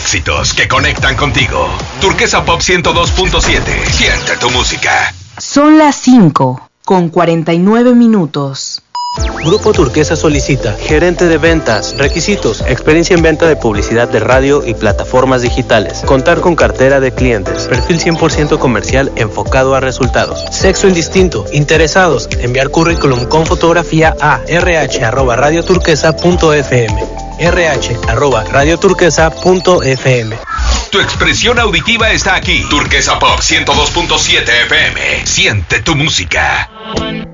Éxitos que conectan contigo. Turquesa Pop 102.7. Siente tu música. Son las 5:49. Grupo Turquesa solicita gerente de ventas. Requisitos: experiencia en venta de publicidad de radio y plataformas digitales. Contar con cartera de clientes. Perfil 100% comercial enfocado a resultados. Sexo indistinto. Interesados: enviar currículum con fotografía a rh@radioturquesa.fm. rh@radioturquesa.fm. Tu expresión auditiva está aquí. Turquesa Pop 102.7 FM. Siente tu música.